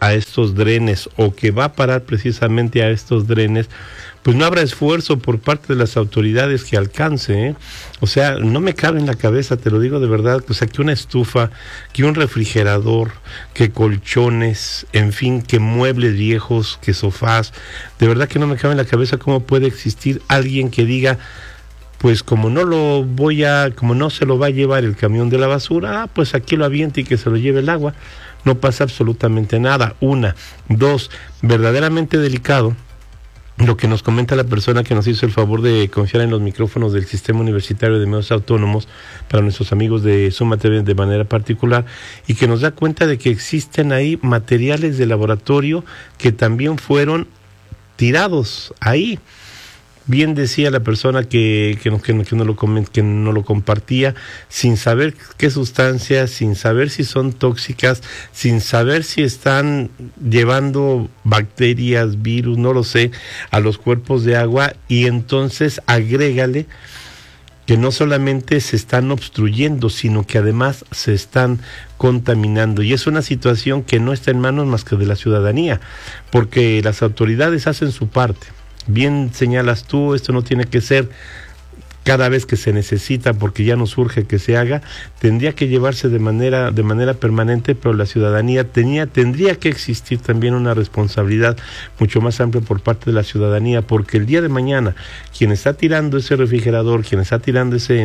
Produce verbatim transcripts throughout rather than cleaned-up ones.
a estos drenes o que va a parar precisamente a estos drenes, pues no habrá esfuerzo por parte de las autoridades que alcance, ¿eh? O sea, no me cabe en la cabeza, te lo digo de verdad, o sea, que una estufa, que un refrigerador, que colchones, en fin, que muebles viejos, que sofás, de verdad que no me cabe en la cabeza cómo puede existir alguien que diga, pues como no lo voy a, como no se lo va a llevar el camión de la basura, ah, pues aquí lo aviente y que se lo lleve el agua, no pasa absolutamente nada. Una, dos, verdaderamente delicado lo que nos comenta la persona que nos hizo el favor de confiar en los micrófonos del Sistema Universitario de Medios Autónomos para nuestros amigos de Suma T V de manera particular, y que nos da cuenta de que existen ahí materiales de laboratorio que también fueron tirados ahí. Bien decía la persona que, que, no, que, no, que, no lo, que no lo compartía, sin saber qué sustancias, sin saber si son tóxicas, sin saber si están llevando bacterias, virus, no lo sé, a los cuerpos de agua, y entonces agrégale que no solamente se están obstruyendo, sino que además se están contaminando. Y es una situación que no está en manos más que de la ciudadanía, porque las autoridades hacen su parte. Bien señalas tú, esto no tiene que ser cada vez que se necesita, porque ya nos urge que se haga, tendría que llevarse de manera de manera permanente, pero la ciudadanía tenía tendría que existir también una responsabilidad mucho más amplia por parte de la ciudadanía, porque el día de mañana quien está tirando ese refrigerador, quien está tirando ese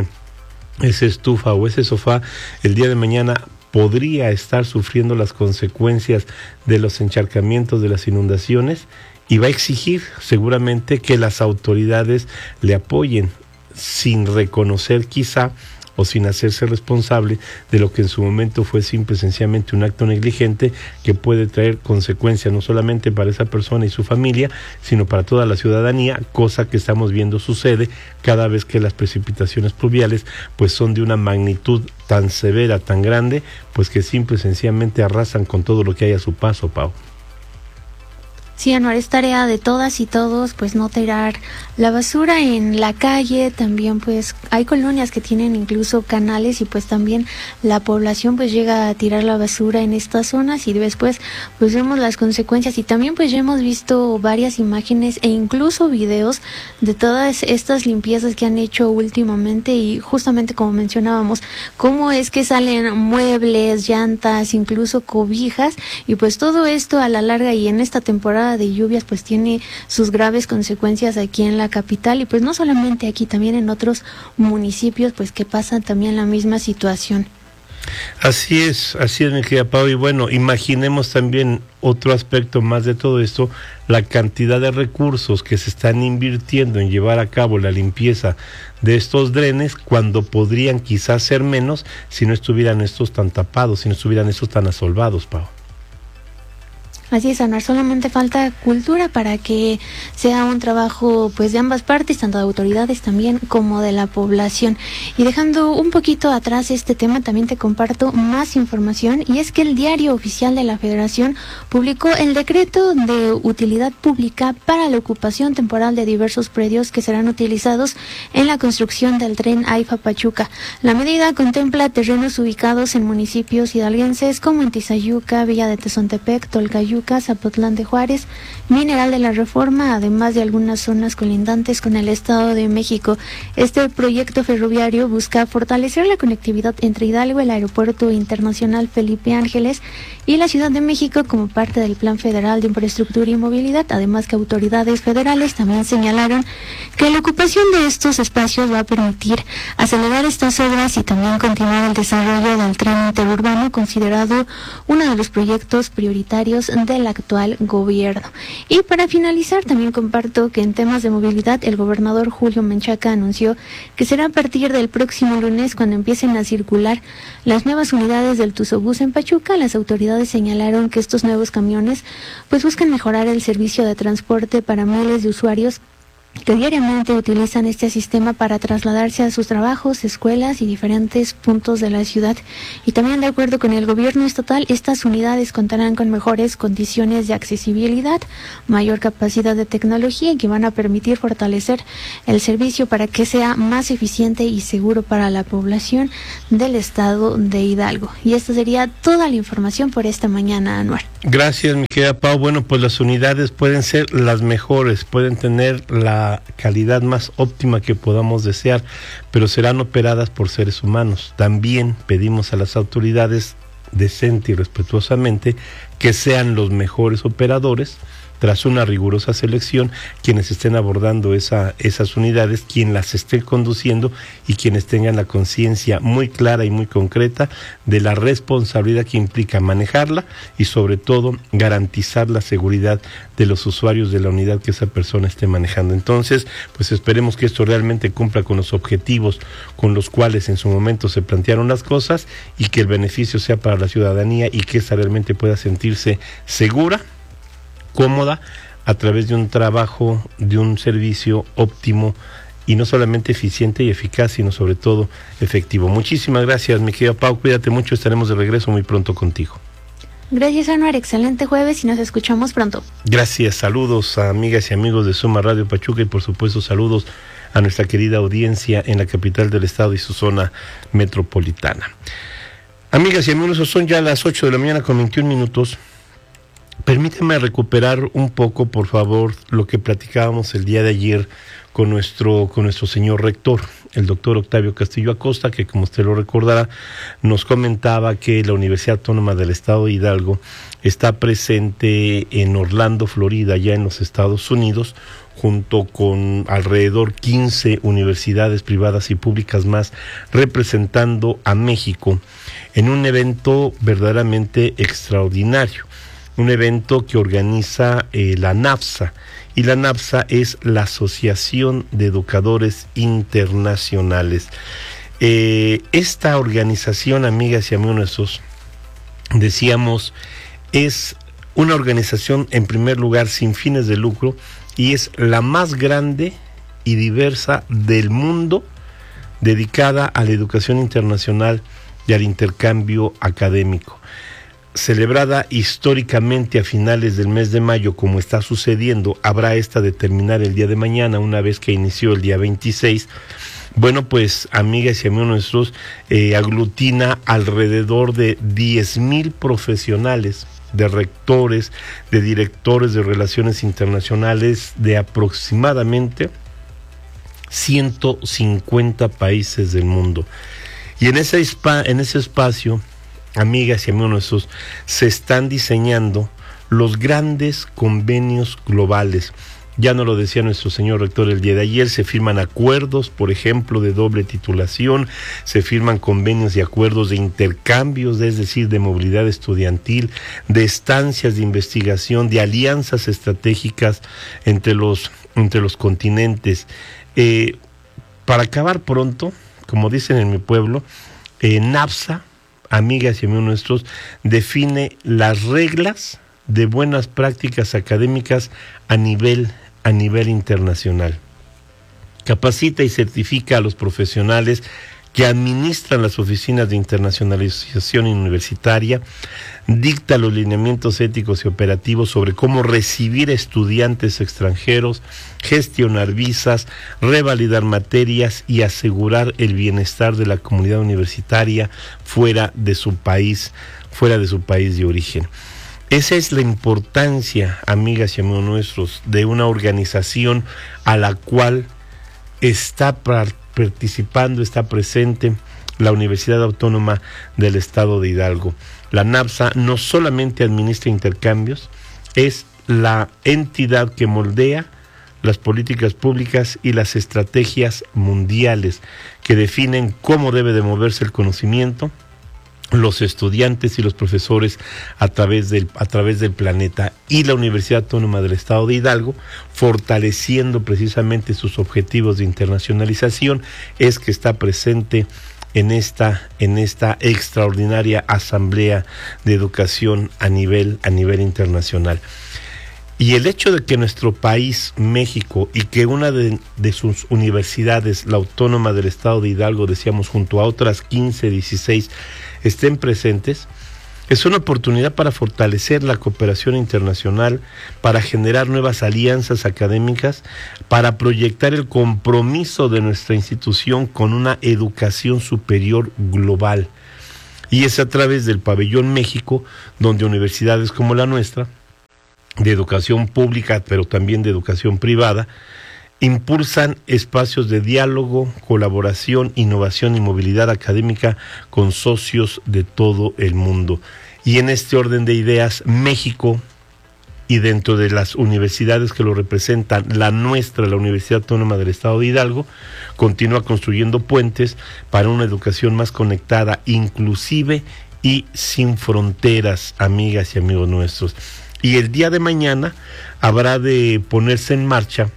ese estufa o ese sofá, el día de mañana podría estar sufriendo las consecuencias de los encharcamientos, de las inundaciones, y va a exigir seguramente que las autoridades le apoyen, sin reconocer quizá o sin hacerse responsable de lo que en su momento fue simple y sencillamente un acto negligente que puede traer consecuencias no solamente para esa persona y su familia, sino para toda la ciudadanía, cosa que estamos viendo sucede cada vez que las precipitaciones pluviales pues son de una magnitud tan severa, tan grande, pues que simple y sencillamente arrasan con todo lo que hay a su paso, Pau. Sí, Anuar, es tarea de todas y todos, pues no tirar la basura en la calle. También pues hay colonias que tienen incluso canales y pues también la población pues llega a tirar la basura en estas zonas y después pues vemos las consecuencias. Y también pues ya hemos visto varias imágenes e incluso videos de todas estas limpiezas que han hecho últimamente, y justamente como mencionábamos, cómo es que salen muebles, llantas, incluso cobijas, y pues todo esto a la larga y en esta temporada de lluvias pues tiene sus graves consecuencias aquí en la capital, y pues no solamente aquí, también en otros municipios pues que pasan también la misma situación. Así es, así es, mi querida Pau, y bueno, imaginemos también otro aspecto más de todo esto, la cantidad de recursos que se están invirtiendo en llevar a cabo la limpieza de estos drenes, cuando podrían quizás ser menos si no estuvieran estos tan tapados, si no estuvieran estos tan asolvados, Pau. Así es, Anar, solamente falta cultura para que sea un trabajo pues de ambas partes, tanto de autoridades también como de la población. Y dejando un poquito atrás este tema, también te comparto más información, y es que el Diario Oficial de la Federación publicó el decreto de utilidad pública para la ocupación temporal de diversos predios que serán utilizados en la construcción del tren AIFA-Pachuca. La medida contempla terrenos ubicados en municipios hidalguenses como en Tizayuca, Villa de Tezontepec, Tolcayuca, Zapotlán de Juárez, Mineral de la Reforma, además de algunas zonas colindantes con el Estado de México. Este proyecto ferroviario busca fortalecer la conectividad entre Hidalgo, el Aeropuerto Internacional Felipe Ángeles y la Ciudad de México como parte del Plan Federal de Infraestructura y Movilidad. Además que autoridades federales también señalaron que la ocupación de estos espacios va a permitir acelerar estas obras y también continuar el desarrollo del tren interurbano, considerado uno de los proyectos prioritarios del actual gobierno. Y para finalizar, también comparto que en temas de movilidad, el gobernador Julio Menchaca anunció que será a partir del próximo lunes cuando empiecen a circular las nuevas unidades del Tuzobús en Pachuca. Las autoridades señalaron que estos nuevos camiones pues buscan mejorar el servicio de transporte para miles de usuarios que diariamente utilizan este sistema para trasladarse a sus trabajos, escuelas y diferentes puntos de la ciudad. Y también, de acuerdo con el gobierno estatal, estas unidades contarán con mejores condiciones de accesibilidad, mayor capacidad de tecnología y que van a permitir fortalecer el servicio para que sea más eficiente y seguro para la población del estado de Hidalgo. Y esta sería toda la información por esta mañana, Anuar. Gracias, mi querida Pau. Bueno, pues las unidades pueden ser las mejores, pueden tener la calidad más óptima que podamos desear, pero serán operadas por seres humanos. También pedimos a las autoridades, decente y respetuosamente, que sean los mejores operadores, tras una rigurosa selección, quienes estén abordando esa, esas unidades, quien las esté conduciendo y quienes tengan la conciencia muy clara y muy concreta de la responsabilidad que implica manejarla y sobre todo garantizar la seguridad de los usuarios de la unidad que esa persona esté manejando. Entonces, pues esperemos que esto realmente cumpla con los objetivos con los cuales en su momento se plantearon las cosas y que el beneficio sea para la ciudadanía y que esa realmente pueda sentirse segura, cómoda, a través de un trabajo, de un servicio óptimo y no solamente eficiente y eficaz, sino sobre todo efectivo. Muchísimas gracias, mi querida Pau, cuídate mucho, estaremos de regreso muy pronto contigo. Gracias, Anuar, excelente jueves y nos escuchamos pronto. Gracias, saludos a amigas y amigos de Suma Radio Pachuca y por supuesto saludos a nuestra querida audiencia en la capital del estado y su zona metropolitana. Amigas y amigos, son ya las ocho de la mañana con veintiún minutos. Permíteme recuperar un poco, por favor, lo que platicábamos el día de ayer con nuestro, con nuestro señor rector, el doctor Octavio Castillo Acosta, que como usted lo recordará, nos comentaba que la Universidad Autónoma del Estado de Hidalgo está presente en Orlando, Florida, ya en los Estados Unidos, junto con alrededor quince universidades privadas y públicas más, representando a México en un evento verdaderamente extraordinario. Un evento que organiza eh, la NAFSA, y la NAFSA es la Asociación de Educadores Internacionales. Eh, esta organización, amigas y amigos nuestros, decíamos, es una organización en primer lugar sin fines de lucro y es la más grande y diversa del mundo dedicada a la educación internacional y al intercambio académico. Celebrada históricamente a finales del mes de mayo, como está sucediendo, habrá esta de terminar el día de mañana, una vez que inició el día veintiséis. Bueno, pues, amigas y amigos nuestros, eh, aglutina alrededor de diez mil profesionales, de rectores, de directores de relaciones internacionales de aproximadamente ciento cincuenta países del mundo. Y en ese, spa, en ese espacio, amigas y amigos nuestros, se están diseñando los grandes convenios globales. Ya nos lo decía nuestro señor rector el día de ayer, se firman acuerdos, por ejemplo, de doble titulación, se firman convenios y acuerdos de intercambios, es decir, de movilidad estudiantil, de estancias de investigación, de alianzas estratégicas entre los, entre los continentes. Eh, para acabar pronto, como dicen en mi pueblo, eh, NAFSA, amigas y amigos nuestros, define las reglas de buenas prácticas académicas a nivel, a nivel internacional. Capacita y certifica a los profesionales que administran las oficinas de internacionalización universitaria, dicta los lineamientos éticos y operativos sobre cómo recibir estudiantes extranjeros, gestionar visas, revalidar materias y asegurar el bienestar de la comunidad universitaria fuera de su país, fuera de su país de origen. Esa es la importancia, amigas y amigos nuestros, de una organización a la cual está participando, está presente la Universidad Autónoma del Estado de Hidalgo. La NAFSA no solamente administra intercambios, es la entidad que moldea las políticas públicas y las estrategias mundiales que definen cómo debe de moverse el conocimiento, los estudiantes y los profesores a través del a través del planeta, y la Universidad Autónoma del Estado de Hidalgo, fortaleciendo precisamente sus objetivos de internacionalización, es que está presente en esta en esta extraordinaria asamblea de educación a nivel a nivel internacional. Y el hecho de que nuestro país, México, y que una de, de sus universidades, la Autónoma del Estado de Hidalgo, decíamos, junto a otras quince, dieciséis, estén presentes, es una oportunidad para fortalecer la cooperación internacional, para generar nuevas alianzas académicas, para proyectar el compromiso de nuestra institución con una educación superior global. Y es a través del Pabellón México, donde universidades como la nuestra, de educación pública, pero también de educación privada, impulsan espacios de diálogo, colaboración, innovación y movilidad académica con socios de todo el mundo. Y en este orden de ideas, México, y dentro de las universidades que lo representan, la nuestra, la Universidad Autónoma del Estado de Hidalgo, continúa construyendo puentes para una educación más conectada, inclusive y sin fronteras, amigas y amigos nuestros. Y el día de mañana habrá de ponerse en marcha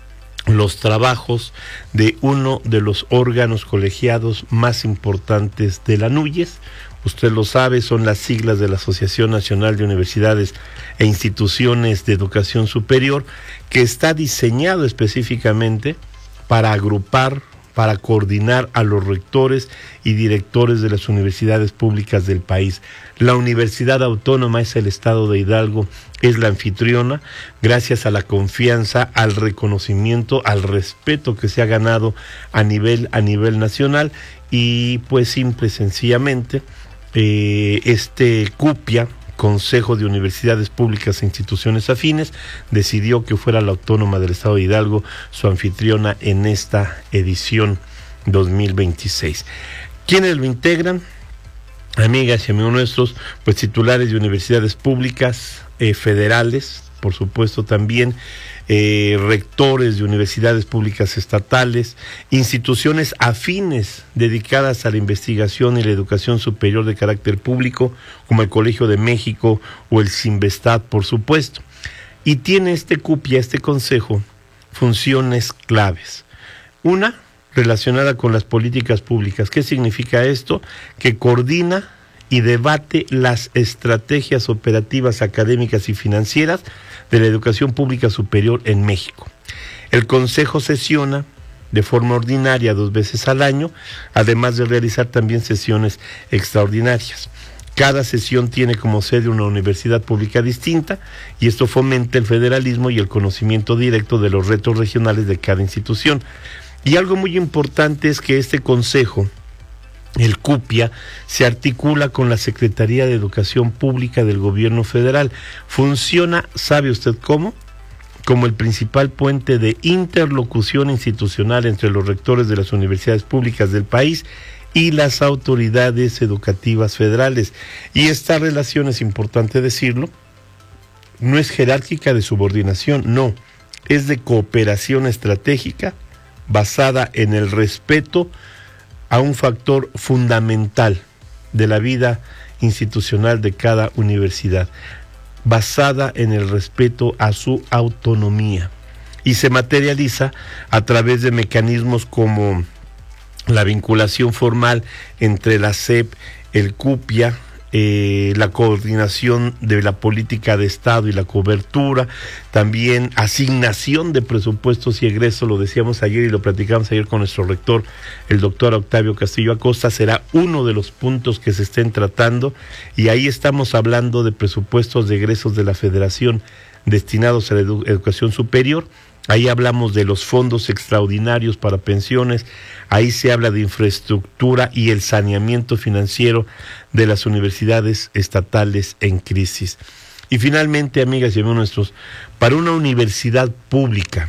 los trabajos de uno de los órganos colegiados más importantes de la NUYES. Usted lo sabe, son las siglas de la Asociación Nacional de Universidades e Instituciones de Educación Superior, que está diseñado específicamente para agrupar, para coordinar a los rectores y directores de las universidades públicas del país. La Universidad Autónoma es el Estado de Hidalgo, es la anfitriona, gracias a la confianza, al reconocimiento, al respeto que se ha ganado a nivel, a nivel nacional, y pues simple y sencillamente, eh, este CUPIA, Consejo de Universidades Públicas e Instituciones Afines, decidió que fuera la Autónoma del Estado de Hidalgo su anfitriona en esta edición dos mil veintiséis. ¿Quiénes lo integran? Amigas y amigos nuestros, pues titulares de universidades públicas, eh, federales, por supuesto también, eh, rectores de universidades públicas estatales, instituciones afines dedicadas a la investigación y la educación superior de carácter público, como el Colegio de México o el Cinvestad, por supuesto. Y tiene este CUPIA, este consejo, funciones claves. Una, relacionada con las políticas públicas. ¿Qué significa esto? Que coordina y debate las estrategias operativas académicas y financieras de la educación pública superior en México. El Consejo sesiona de forma ordinaria dos veces al año, además de realizar también sesiones extraordinarias. Cada sesión tiene como sede una universidad pública distinta, y esto fomenta el federalismo y el conocimiento directo de los retos regionales de cada institución. Y algo muy importante es que este consejo, el CUPIA, se articula con la Secretaría de Educación Pública del Gobierno Federal. Funciona, ¿sabe usted cómo? Como el principal puente de interlocución institucional entre los rectores de las universidades públicas del país y las autoridades educativas federales. Y esta relación, es importante decirlo, no es jerárquica de subordinación, no, es de cooperación estratégica basada en el respeto a un factor fundamental de la vida institucional de cada universidad, basada en el respeto a su autonomía, y se materializa a través de mecanismos como la vinculación formal entre la S E P, el CUPIA, Eh, la coordinación de la política de Estado y la cobertura, también asignación de presupuestos y egresos, lo decíamos ayer y lo platicamos ayer con nuestro rector, el doctor Octavio Castillo Acosta, será uno de los puntos que se estén tratando, y ahí estamos hablando de presupuestos de egresos de la Federación destinados a la edu- educación superior. Ahí hablamos de los fondos extraordinarios para pensiones, ahí se habla de infraestructura y el saneamiento financiero de las universidades estatales en crisis. Y finalmente, amigas y amigos nuestros, para una universidad pública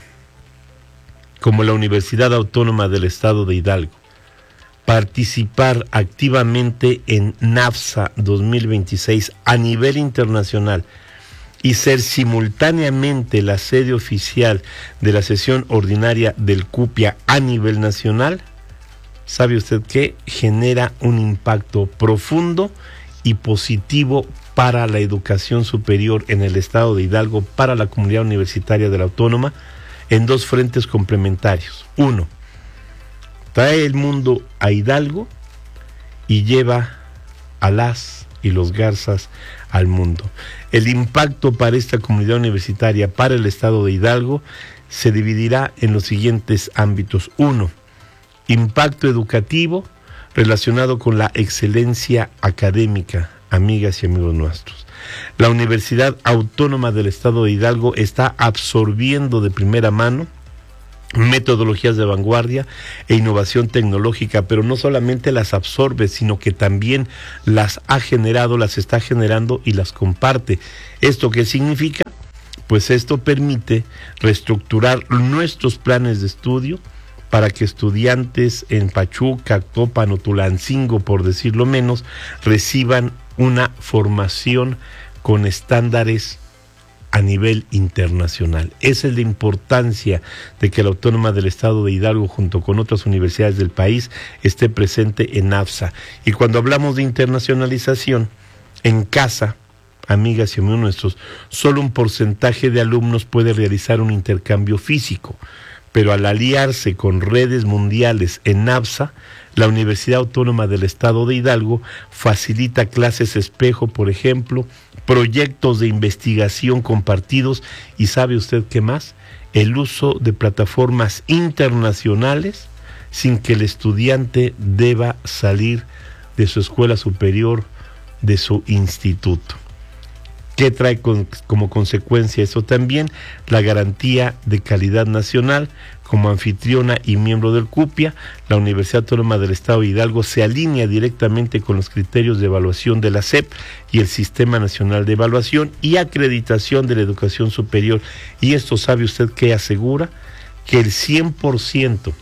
como la Universidad Autónoma del Estado de Hidalgo, participar activamente en NAFSA dos mil veintiséis a nivel internacional y ser simultáneamente la sede oficial de la sesión ordinaria del CUPIA a nivel nacional, ¿sabe usted qué? Genera un impacto profundo y positivo para la educación superior en el Estado de Hidalgo, para la comunidad universitaria de la Autónoma, en dos frentes complementarios. Uno, trae el mundo a Hidalgo y lleva a las y los Garzas al mundo. El impacto para esta comunidad universitaria, para el estado de Hidalgo, se dividirá en los siguientes ámbitos. Uno, impacto educativo relacionado con la excelencia académica, amigas y amigos nuestros. La Universidad Autónoma del Estado de Hidalgo está absorbiendo de primera mano metodologías de vanguardia e innovación tecnológica, pero no solamente las absorbe, sino que también las ha generado, las está generando y las comparte. ¿Esto qué significa? Pues esto permite reestructurar nuestros planes de estudio para que estudiantes en Pachuca, Actopan o Tulancingo, por decirlo menos, reciban una formación con estándares a nivel internacional. Esa es la importancia de que la Autónoma del Estado de Hidalgo, junto con otras universidades del país, esté presente en AFSA. Y cuando hablamos de internacionalización, en casa, amigas y amigos nuestros, solo un porcentaje de alumnos puede realizar un intercambio físico, pero al aliarse con redes mundiales en AFSA, la Universidad Autónoma del Estado de Hidalgo facilita clases espejo, por ejemplo, proyectos de investigación compartidos y ¿sabe usted qué más? El uso de plataformas internacionales sin que el estudiante deba salir de su escuela superior, de su instituto. ¿Qué trae con, como consecuencia eso también? La garantía de calidad nacional. Como anfitriona y miembro del CUPIA, la Universidad Autónoma del Estado de Hidalgo se alinea directamente con los criterios de evaluación de la S E P y el Sistema Nacional de Evaluación y Acreditación de la Educación Superior. Y esto, ¿sabe usted qué asegura? Que el cien por ciento,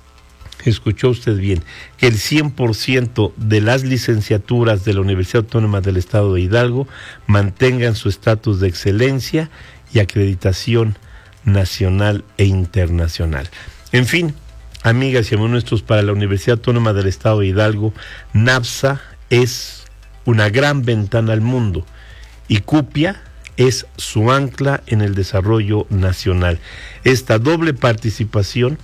escuchó usted bien, que el cien por ciento de las licenciaturas de la Universidad Autónoma del Estado de Hidalgo mantengan su estatus de excelencia y acreditación nacional e internacional. En fin, amigas y amigos nuestros, para la Universidad Autónoma del Estado de Hidalgo, NAFSA es una gran ventana al mundo y CUPIA es su ancla en el desarrollo nacional. Esta doble participación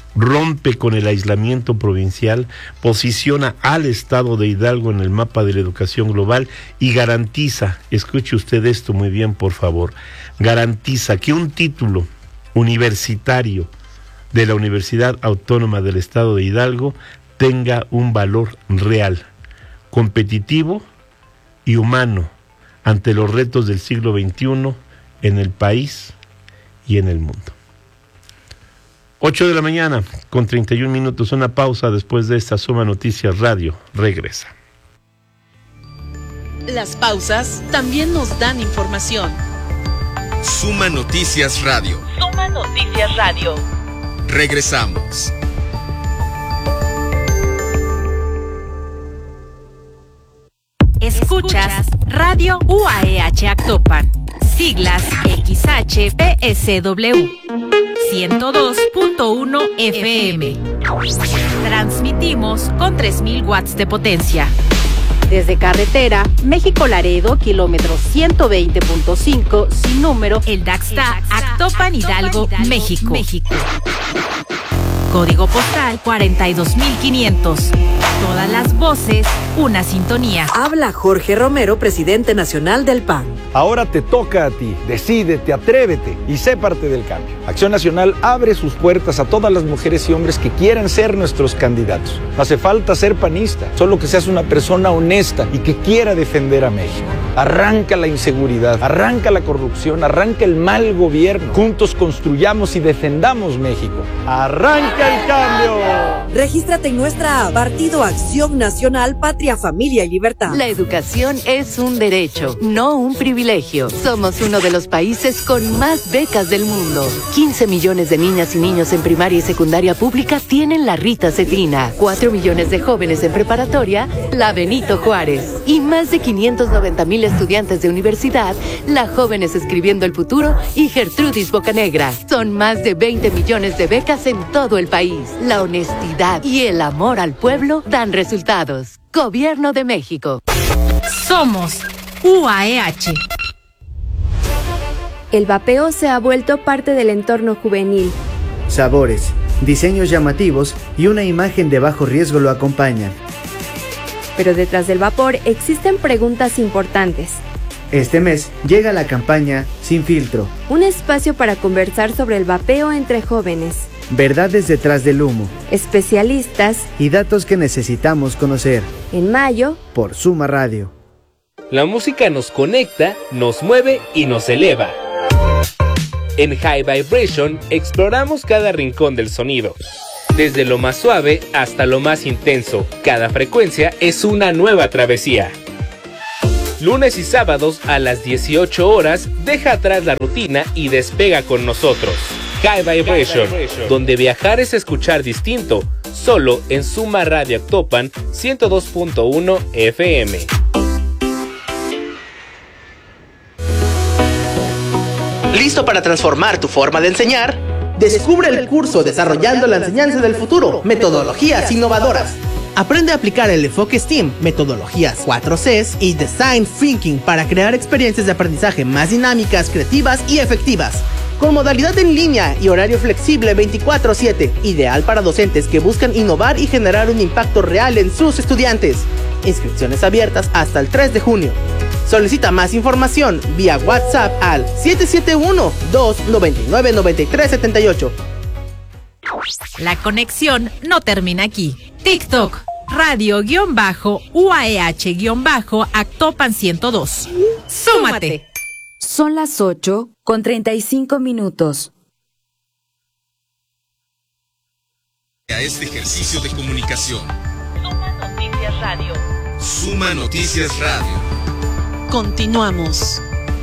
rompe con el aislamiento provincial, posiciona al Estado de Hidalgo en el mapa de la educación global y garantiza, escuche usted esto muy bien por favor, garantiza que un título universitario de la Universidad Autónoma del Estado de Hidalgo tenga un valor real, competitivo y humano ante los retos del siglo veintiuno en el país y en el mundo. ocho de la mañana con treinta y un minutos, una pausa. Después de esta Suma Noticias Radio regresa. Las pausas también nos dan información. Suma Noticias Radio. Suma Noticias Radio. Regresamos. Escuchas Radio U A E H Actopan, siglas X H P S W, ciento dos punto uno F M. Transmitimos con tres mil watts de potencia. Desde carretera, México-Laredo, kilómetro ciento veinte punto cinco, sin número, el Daxta, Actopan, Hidalgo, México. México. Código postal cuarenta y dos mil quinientos. Todas las voces, una sintonía. Habla Jorge Romero, presidente nacional del P A N. Ahora te toca a ti. Decídete, atrévete y sé parte del cambio. Acción Nacional abre sus puertas a todas las mujeres y hombres que quieran ser nuestros candidatos. No hace falta ser panista, solo que seas una persona honesta y que quiera defender a México. Arranca la inseguridad, arranca la corrupción, arranca el mal gobierno. Juntos construyamos y defendamos México. ¡Arranca el cambio! Regístrate en nuestra app, Partido Acción Nacional, Patria, Familia y Libertad. La educación es un derecho, no un privilegio. Somos uno de los países con más becas del mundo. quince millones de niñas y niños en primaria y secundaria pública tienen la Rita Cetrina. cuatro millones de jóvenes en preparatoria, la Benito Juárez. Y más de quinientos noventa mil estudiantes de universidad, la Jóvenes Escribiendo el Futuro y Gertrudis Bocanegra. Son más de veinte millones de becas en todo el país. La honestidad y el amor al pueblo dan resultados. Gobierno de México. Somos U A E H. El vapeo se ha vuelto parte del entorno juvenil. Sabores, diseños llamativos y una imagen de bajo riesgo lo acompañan. Pero detrás del vapor existen preguntas importantes. Este mes llega la campaña Sin Filtro. Un espacio para conversar sobre el vapeo entre jóvenes. Verdades detrás del humo. Especialistas. Y datos que necesitamos conocer. En mayo. Por Suma Radio. La música nos conecta, nos mueve y nos eleva. En High Vibration exploramos cada rincón del sonido. Desde lo más suave hasta lo más intenso, cada frecuencia es una nueva travesía. Lunes y sábados a las dieciocho horas, deja atrás la rutina y despega con nosotros. High Vibration, donde viajar es escuchar distinto, solo en Suma Radio Actopan ciento dos punto uno F M. ¿Listo para transformar tu forma de enseñar? Descubre el curso Desarrollando la Enseñanza del Futuro, Metodologías Innovadoras. Aprende a aplicar el enfoque STEAM, metodologías cuatro Cs y Design Thinking para crear experiencias de aprendizaje más dinámicas, creativas y efectivas. Con modalidad en línea y horario flexible veinticuatro siete, ideal para docentes que buscan innovar y generar un impacto real en sus estudiantes. Inscripciones abiertas hasta el tres de junio. Solicita más información vía WhatsApp al siete siete uno, dos nueve nueve, nueve tres siete ocho. La conexión no termina aquí. TikTok, radio-U A E H-Actopan ciento dos. ¡Súmate! Son las ocho con treinta y cinco minutos. A este ejercicio de comunicación. Suma Noticias Radio. Suma Noticias Radio. Continuamos.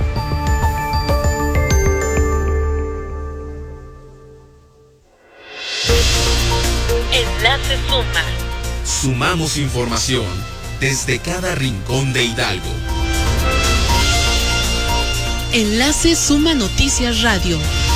Enlace Suma. Sumamos información desde cada rincón de Hidalgo. Enlace Suma Noticias Radio.